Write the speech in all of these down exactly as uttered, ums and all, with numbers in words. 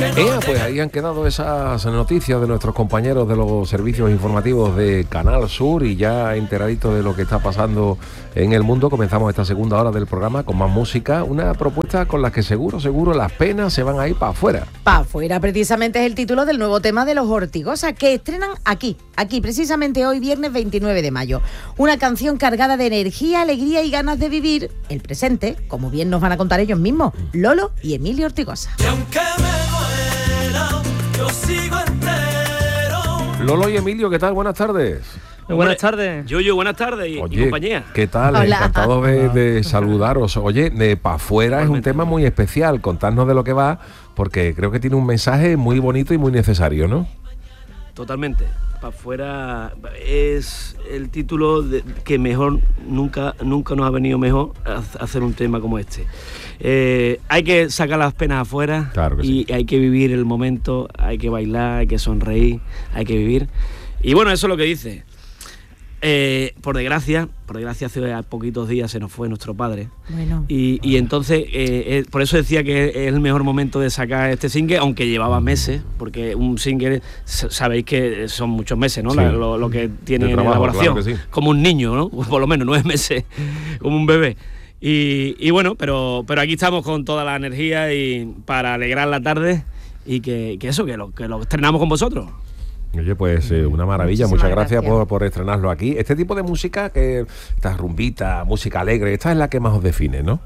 Ea, pues ahí han quedado esas noticias de nuestros compañeros de los servicios informativos de Canal Sur, y ya enteraditos de lo que está pasando en el mundo, comenzamos esta segunda hora del programa con más música, una propuesta con la que seguro, seguro las penas se van a ir para afuera. Para afuera, precisamente es el título del nuevo tema de Los Ortigosa, que estrenan aquí, aquí, precisamente hoy, viernes veintinueve de mayo. Una canción cargada de energía, alegría y ganas de vivir el presente, como bien nos van a contar ellos mismos, Lolo y Emilio Ortigosa. Y aunque me muera, yo sigo entero. Lolo y Emilio, ¿qué tal? Buenas tardes. Muy buenas tardes. Yoyo, buenas tardes y, Oye, y compañía. ¿Qué tal? Hola. Encantado de, de saludaros. Oye, de Pa' Fuera es un tema muy especial. Contadnos de lo que va, porque creo que tiene un mensaje muy bonito y muy necesario, ¿no? Totalmente. Pa' Fuera es el título de, que mejor, nunca, nunca nos ha venido mejor hacer un tema como este. Eh, hay que sacar las penas afuera, claro que y sí. hay que vivir el momento, hay que bailar, hay que sonreír, hay que vivir. Y bueno, eso es lo que dice. Eh, por desgracia, por desgracia hace poquitos días se nos fue nuestro padre. Bueno. Y, y entonces, eh, eh, por eso decía que es el mejor momento de sacar este single, aunque llevaba meses, porque un single, sabéis que son muchos meses, ¿no? Sí. La, lo, lo que tiene De en trabajo, elaboración. claro que sí. Como un niño, ¿no? Por lo menos nueve meses, como un bebé. Y, y bueno, pero, pero aquí estamos con toda la energía y para alegrar la tarde y que, que eso, que lo, que lo estrenamos con vosotros. Oye, pues eh, una maravilla, Muchísimas muchas gracias, gracias. Por, por estrenarlo aquí. Este tipo de música, que esta rumbita, música alegre, esta es la que más os define, ¿no?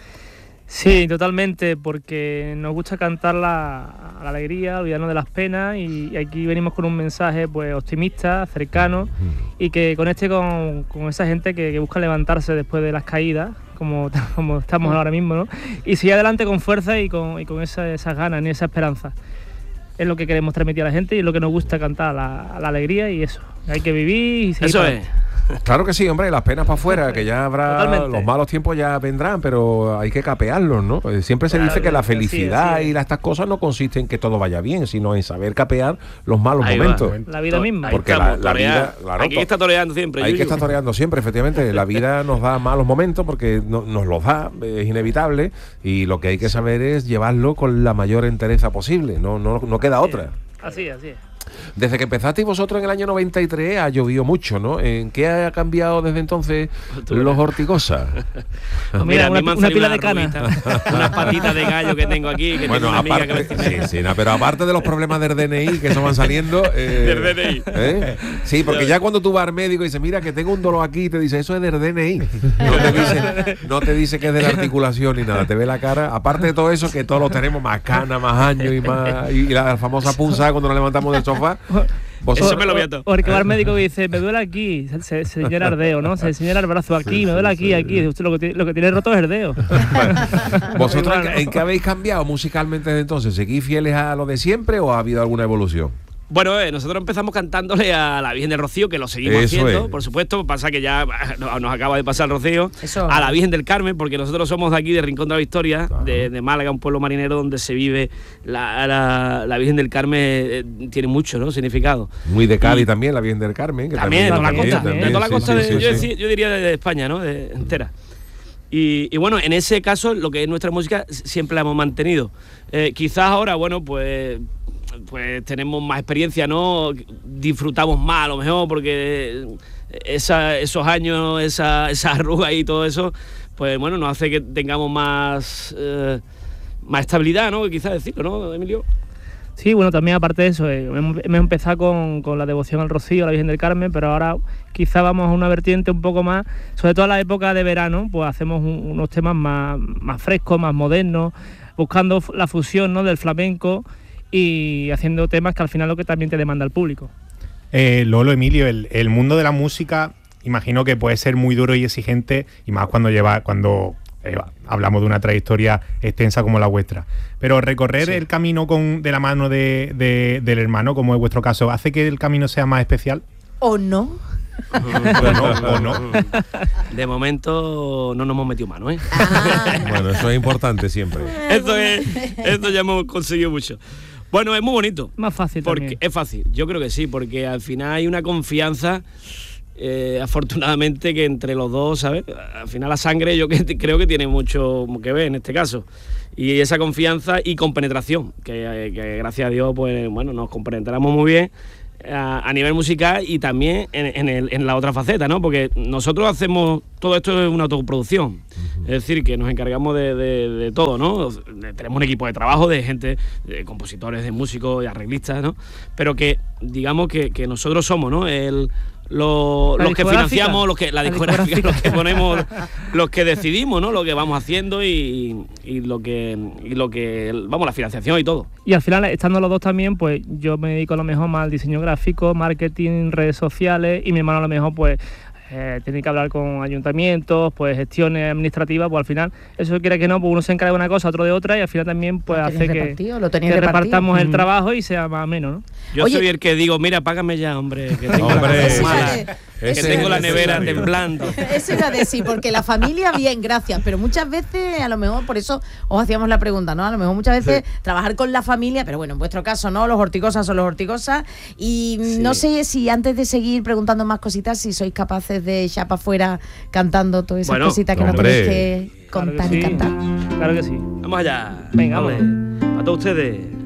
Sí, totalmente, porque nos gusta cantar la, a la alegría, olvidarnos de las penas, y, y aquí venimos con un mensaje pues optimista, cercano, y que conecte con, con esa gente que, que busca levantarse después de las caídas, como, como estamos ahora mismo, ¿no? Y seguir adelante con fuerza y con, y con esa, esas ganas y esa esperanza. Es lo que queremos transmitir a la gente y es lo que nos gusta cantar, la, la alegría y eso. Hay que vivir y seguir. Eso adelante. es. Claro que sí, hombre, las penas para afuera, que ya habrá, Totalmente. los malos tiempos ya vendrán, pero hay que capearlos, ¿no? Eh, Siempre se Claro, dice que la así es, felicidad así es. y las, estas cosas no consisten en que todo vaya bien, sino en saber capear los malos Ahí va. momentos. La vida misma. Ahí Porque estamos, la- la torear. vida, claro, Hay que to- estar toreando siempre. Hay que Yuyu. estar toreando siempre, efectivamente. La vida nos da malos momentos porque no- nos los da, es inevitable, y lo que hay que saber es llevarlo con la mayor entereza posible, no, no, no queda otra. Así, así es. Desde que empezasteis vosotros en el año noventa y tres ha llovido mucho, ¿no? ¿En qué ha cambiado desde entonces los Ortigosa? Pues Mira, mira, a mí una, me han una salido pila unas de canas. arruguitas, unas patitas de gallo que tengo aquí, que Bueno, tengo una amiga que aparte, me tiene. sí, sí, no, pero aparte de los problemas del D N I que eso van saliendo. Eh, Del D N I. ¿eh? Sí, porque ya cuando tú vas al médico y dices, mira, que tengo un dolor aquí, y te dice, eso es del D N I. No te dice, no te dice que es de la articulación ni nada, te ve la cara. Aparte de todo eso, que todos lo tenemos más canas, más años y más. Y la famosa punzada cuando nos levantamos del sofá. Vosotros- Eso me lo voy a to- Porque va al médico y dice, me duele aquí, se, se señala el dedo, ¿no? Se señala el brazo aquí, me duele aquí, aquí. Dice, usted lo que, tiene, lo que tiene roto es el dedo. ¿Vosotros en, Claro. en qué habéis cambiado musicalmente desde entonces? ¿Seguís fieles a lo de siempre o ha habido alguna evolución? Bueno, eh, nosotros empezamos cantándole a la Virgen del Rocío, que lo seguimos Eso haciendo, es. por supuesto. Pasa que ya no- nos acaba de pasar el Rocío. Eso. A la Virgen del Carmen, porque nosotros somos de aquí, de Rincón de la Victoria, Claro. de, de Málaga, un pueblo marinero donde se vive la, la, la Virgen del Carmen. eh, tiene mucho, ¿no? Significado. Muy de Cádiz Y- también, la Virgen del Carmen. Que También, de toda la también, costa, también, de toda la sí, costa, sí, de- sí, yo, sí. decía- yo diría de, de España, ¿no? De, entera. Y, y bueno, en ese caso, lo que es nuestra música siempre la hemos mantenido. Eh, quizás ahora, bueno, pues, pues tenemos más experiencia, ¿no? Disfrutamos más a lo mejor, porque esa, esos años, esa, esa arruga y todo eso, pues bueno, nos hace que tengamos más, eh, más estabilidad, ¿no? Quizás decirlo, ¿no, Emilio? Sí, bueno, también aparte de eso, eh, hemos, hemos empezado con, con la devoción al Rocío, a la Virgen del Carmen, pero ahora quizá vamos a una vertiente un poco más, sobre todo en la época de verano, pues hacemos un- unos temas más, más frescos, más modernos, buscando f- la fusión, ¿no?, del flamenco y haciendo temas que al final lo que también te demanda el público. Eh, Lolo, Emilio, el, el mundo de la música, imagino que puede ser muy duro y exigente, y más cuando lleva, cuando eh, hablamos de una trayectoria extensa como la vuestra. Pero recorrer Sí. el camino con, de la mano de, de- del hermano, como es vuestro caso, ¿hace que el camino sea más especial? ¿O no? ¿O no? ¿O no? De momento no nos hemos metido mano, ¿eh? Ah, Bueno, eso es importante siempre. esto, es, esto ya hemos conseguido mucho. Bueno, es muy bonito. Más fácil Porque también. es fácil, yo creo que sí, porque al final hay una confianza, eh, afortunadamente, que entre los dos, ¿sabes? Al final la sangre yo que creo que tiene mucho que ver en este caso. Y esa confianza y compenetración, que, que gracias a Dios, pues bueno, nos compenetramos muy bien a, a nivel musical y también en, en, el, en la otra faceta, ¿no? Porque nosotros hacemos, todo esto es una autoproducción, uh-huh. Es decir, que nos encargamos de, de, de todo, ¿no? Tenemos un equipo de trabajo de gente, de compositores, de músicos, de arreglistas, ¿no? Pero que digamos que, que nosotros somos, ¿no? El... Lo, los que financiamos, los que la discográfica, los que ponemos, los que decidimos, ¿no? Lo que vamos haciendo y, y lo que y lo que vamos, la financiación y todo. Y al final, estando los dos también, pues yo me dedico a lo mejor más al diseño gráfico, marketing, redes sociales, y mi hermano a lo mejor pues Eh, tiene que hablar con ayuntamientos, pues gestiones administrativas, pues al final, eso quiere que no, pues uno se encarga de una cosa, otro de otra, y al final también pues hace que, lo que repartamos el trabajo y sea más o menos, ¿no? Yo Oye, soy el que digo, mira, págame ya, hombre, que tengo Hombre, la ese mala, es- que ese tengo es la nevera necesario. temblando. Eso iba a decir, porque la familia, bien, gracias, pero muchas veces, a lo mejor, por eso os hacíamos la pregunta, ¿no? A lo mejor muchas veces sí. trabajar con la familia, pero bueno, en vuestro caso, ¿no? Los Horticosas son los Horticosas. Y sí. no sé si antes de seguir preguntando más cositas, si sois capaces de echar para afuera cantando todas esas Bueno, cositas que hombre. no tenéis que contar Claro que y sí. cantar. Claro que sí. Vamos allá. Venga, Vale. vamos. Para todos ustedes.